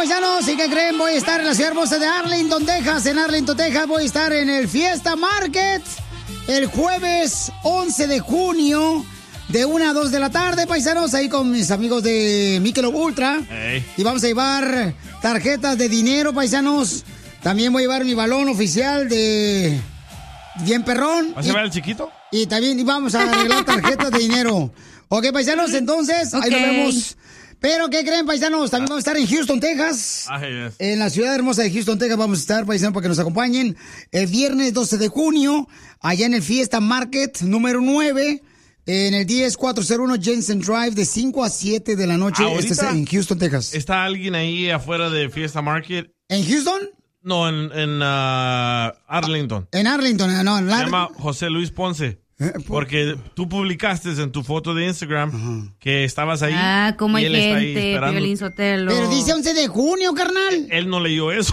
paisanos, ¿y qué creen? Voy a estar en la ciudad hermosa de Arlington, Texas. En Arlington, Texas voy a estar en el Fiesta Market el jueves 11 de junio de 1 a 2 de la tarde, paisanos, ahí con mis amigos de Michelob Ultra. Hey. Y vamos a llevar tarjetas de dinero, paisanos. También voy a llevar mi balón oficial de bien perrón. ¿Vas a llevar el chiquito? Y también vamos a arreglar tarjetas de dinero. Ok, paisanos, entonces, ahí nos vemos. Pero, ¿qué creen, paisanos? También vamos a estar en Houston, Texas. Yes. En la ciudad hermosa de Houston, Texas vamos a estar, paisanos, para que nos acompañen. El viernes 12 de junio, allá en el Fiesta Market número 9, en el 10401 Jensen Drive, de 5 a 7 de la noche. Este es en Houston, Texas. ¿Está alguien ahí afuera de Fiesta Market? ¿En Houston? No, en Arlington. En Arlington, no. Se llama José Luis Ponce. Porque tú publicaste en tu foto de Instagram que estabas ahí. Ah, como y hay él está ahí gente, esperando. Piolín Sotelo. Pero dice 11 de junio, carnal. Él no leyó eso.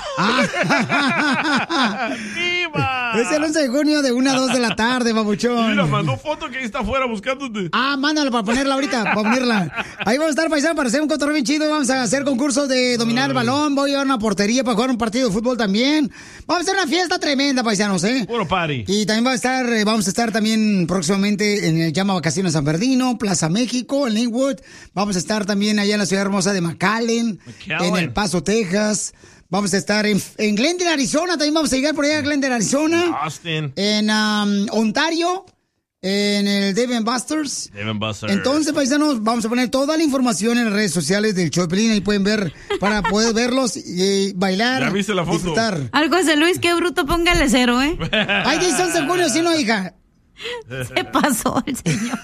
¡Viva! Es el 11 de junio de 1 a 2 de la tarde, babuchón. Mira, mandó foto que ahí está afuera buscándote. Mándala para ponerla ahorita, para ponerla. Ahí vamos a estar, paisano, para hacer un cotorreo bien chido. Vamos a hacer concursos de dominar el balón. Voy a llevar una portería para jugar un partido de fútbol también. Vamos a hacer una fiesta tremenda, paisanos, ¿eh? Puro party. Y también vamos a estar también próximamente en el Llama Vacaciones San Bernardino, Plaza México, en Linwood. Vamos a estar también allá en la ciudad hermosa de McAllen, en El Paso, Texas. Vamos a estar en Glendale, Arizona. También vamos a llegar por allá a Glendale, Arizona. Austin. En Ontario, en el Dave & Buster's. Entonces, paisanos, vamos a poner toda la información en las redes sociales del show de Piolín. Ahí pueden ver, para poder verlos y bailar. ¿Ya viste la foto? Disfrutar. Algo José Luis, qué bruto, póngale 0, ¿eh? Ay, dice 11 de junio, sí, no, hija. Se pasó el señor.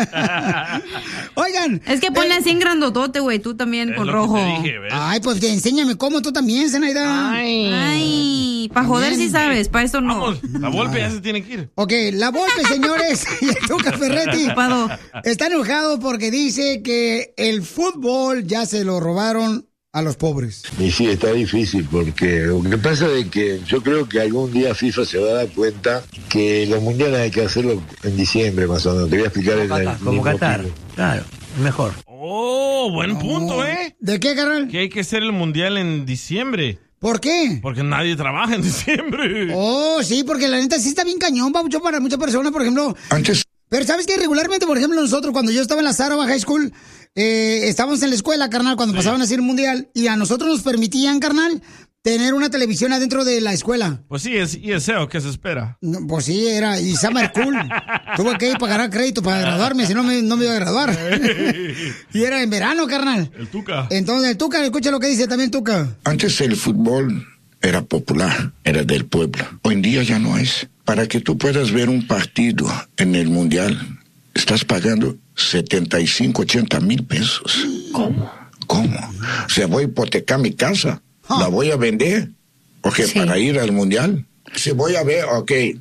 Oigan. Es que ponle así en grandotote, güey, tú también con rojo. Ay, pues enséñame cómo tú también, Zenaida. Ay, para joder si sabes, para eso no. Vamos, la Volpe ya se tiene que ir. Ok, la Volpe, señores, y el Tuca Ferretti está enojado porque dice que el fútbol ya se lo robaron a los pobres. Y sí, está difícil porque lo que pasa es que yo creo que algún día FIFA se va a dar cuenta que los mundiales hay que hacerlo en diciembre más o menos. Te voy a explicar como Qatar, claro, mejor. Oh, buen punto, ¿eh? ¿De qué, carnal? Que hay que hacer el mundial en diciembre. ¿Por qué? Porque nadie trabaja en diciembre. Oh, sí, porque la neta sí está bien cañón, papucho, para muchas personas, por ejemplo. Antes. Pero ¿sabes qué? Regularmente, por ejemplo, nosotros, cuando yo estaba en la Sarova High School, estábamos en la escuela, carnal, cuando pasaban a hacer el mundial, y a nosotros nos permitían, carnal, tener una televisión adentro de la escuela. Pues sí, es ESL, ¿qué se espera? No, pues sí, era, y Summer School. Tuve que ir para ganar crédito para graduarme, si no me iba a graduar. Y era en verano, carnal. El Tuca. Entonces, el Tuca, escucha lo que dice también Tuca. Antes el fútbol era popular, era del pueblo. Hoy en día ya no es. Para que tú puedas ver un partido en el mundial, estás pagando 75, 80 mil pesos. ¿Cómo? O sea, voy a hipotecar mi casa, la voy a vender, para ir al mundial. Si voy a ver,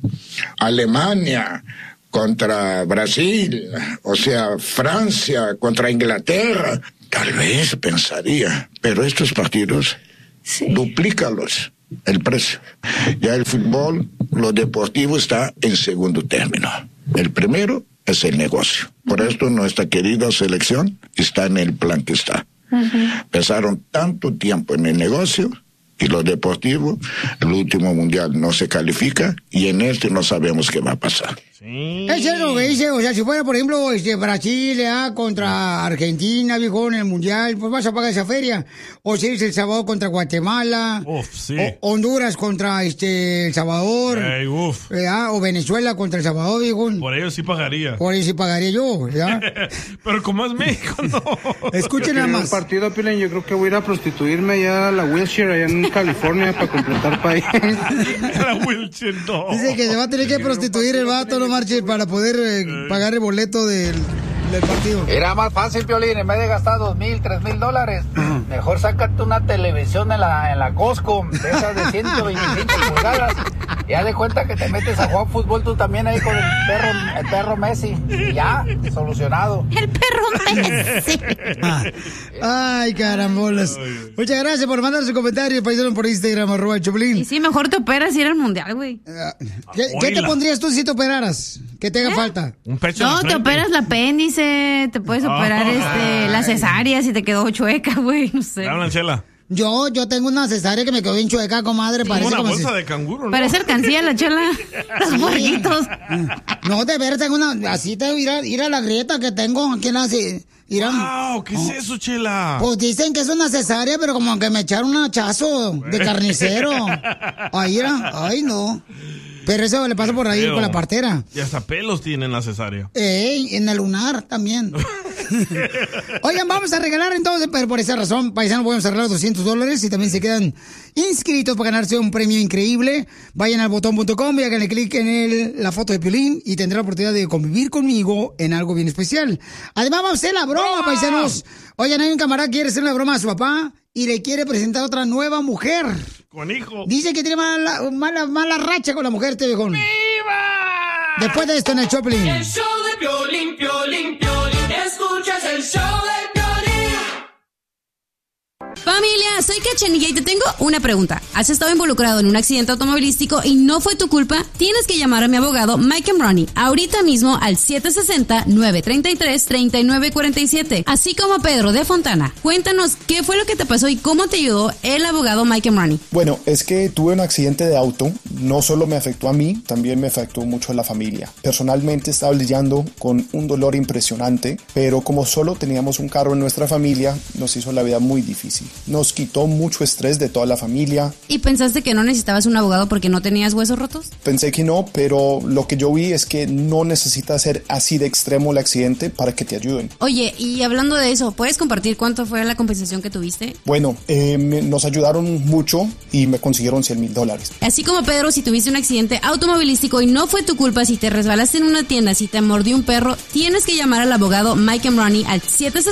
Alemania contra Brasil, o sea, Francia contra Inglaterra, tal vez pensaría, pero estos partidos, duplícalos el precio. Ya el fútbol, lo deportivo está en segundo término. El primero es el negocio. Por esto nuestra querida selección está en el plan que está. Pasaron tanto tiempo en el negocio y lo deportivo, el último mundial no se califica y en este no sabemos qué va a pasar. Sí. Eso es lo que dice, o sea, si fuera, por ejemplo, Brasil contra Argentina, viejo, en el mundial, pues vas a pagar esa feria. O si es El Salvador contra Guatemala. Sí. O Honduras contra El Salvador. O Venezuela contra El Salvador, viejo. Por ello sí pagaría. Por eso sí pagaría yo, ¿verdad? Pero como es México, no. Escuchen nada más. El partido, Piolín, yo creo que voy a ir a prostituirme allá a la Wilshire, allá en California, para completar país. La Wilshire, no. Dice que se va a tener que prostituir el vato, no marche, para poder pagar el boleto del partido. Era más fácil, Piolín, en vez de gastar $2,000, $3,000, mejor sácate una televisión en la Costco, de esas de 125 pulgadas. Ya de cuenta que te metes a jugar fútbol tú también ahí con el perro Messi. Y ya, solucionado. El perro Messi. Ay, carambolas. Muchas gracias por mandar su comentario, paisano, por Instagram, @Choplin. Y sí, mejor te operas y ir al mundial, güey. ¿Qué te pondrías tú si te operaras? ¿Qué te haga falta? Un pecho No, te operas el apéndice, te puedes operar la cesárea si te quedó chueca, güey, no sé. Hablan, Chela. Yo tengo una cesárea que me quedó bien chueca, comadre. Parece una como bolsa de canguro, ¿no? Parece alcancía la Chela. Los borguitos. No, de ver, tengo una... Así te ir a la grieta que tengo. ¿Quién hace? Wow, ¿qué es eso, Chela? Pues dicen que es una cesárea, pero como que me echaron un hachazo de carnicero. Ay, no. Pero eso le pasa por ahí con la partera. Y hasta pelos tienen la cesárea. En el lunar también. Oigan, vamos a regalar entonces, pero por esa razón, paisanos, podemos regalar $200 y también se quedan inscritos para ganarse un premio increíble. Vayan al botón.com y háganle clic en la foto de Piolín y tendrán la oportunidad de convivir conmigo en algo bien especial. Además, vamos a hacer la broma, paisanos. Oigan, hay un camarada que quiere hacer la broma a su papá y le quiere presentar a otra nueva mujer. Con hijo. Dice que tiene mala racha con la mujer, este viejón. ¡Viva! Después de esto en el Choplin. El show de Piolín, Piolín, Piolín. Escuchas el show de Piolín. Familia, soy Cachanilla y te tengo una pregunta. ¿Has estado involucrado en un accidente automovilístico y no fue tu culpa? Tienes que llamar a mi abogado Mike Ronnie ahorita mismo al 760-933-3947, así como Pedro de Fontana. Cuéntanos qué fue lo que te pasó y cómo te ayudó el abogado Mike Ronnie. Bueno, es que tuve un accidente de auto. No solo me afectó a mí, también me afectó mucho a la familia. Personalmente estaba lidiando con un dolor impresionante, pero como solo teníamos un carro en nuestra familia, nos hizo la vida muy difícil. Nos quitó mucho estrés de toda la familia. ¿Y pensaste que no necesitabas un abogado porque no tenías huesos rotos? Pensé que no, pero lo que yo vi es que no necesita ser así de extremo el accidente para que te ayuden. Oye, y hablando de eso, ¿puedes compartir cuánto fue la compensación que tuviste? Bueno, nos ayudaron mucho y me consiguieron $100,000. Así como Pedro, si tuviste un accidente automovilístico y no fue tu culpa, si te resbalaste en una tienda, si te mordió un perro, tienes que llamar al abogado Mike Ronnie al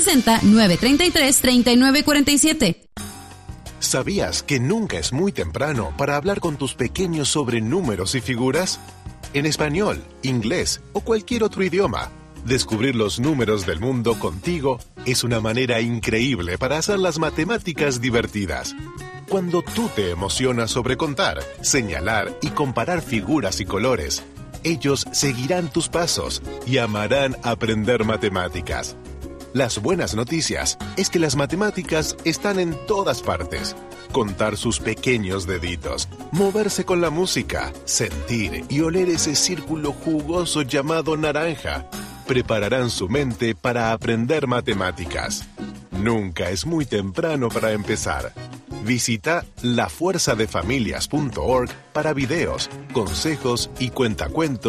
760-933-3947. ¿Sabías que nunca es muy temprano para hablar con tus pequeños sobre números y figuras? En español, inglés o cualquier otro idioma, descubrir los números del mundo contigo es una manera increíble para hacer las matemáticas divertidas. Cuando tú te emocionas sobre contar, señalar y comparar figuras y colores, ellos seguirán tus pasos y amarán aprender matemáticas. Las buenas noticias es que las matemáticas están en todas partes. Contar sus pequeños deditos, moverse con la música, sentir y oler ese círculo jugoso llamado naranja, prepararán su mente para aprender matemáticas. Nunca es muy temprano para empezar. Visita lafuerzadefamilias.org para videos, consejos y cuentacuentos